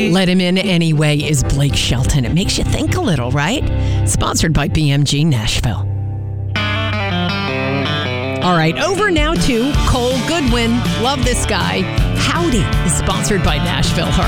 Let Him In Anyway is Blake Shelton. It makes you think a little, right? Sponsored by BMG Nashville. All right, over now to Cole Goodwin. Love this guy. Howdy is sponsored by Nashville Heart.